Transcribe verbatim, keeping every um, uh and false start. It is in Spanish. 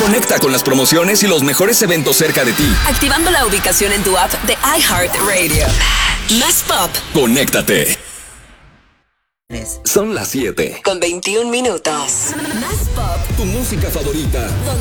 Conecta con las promociones y los mejores eventos cerca de ti. Activando la ubicación en tu app de iHeartRadio. Más pop. Conéctate. Son las siete. Con veintiún minutos. Más pop. Tu música favorita.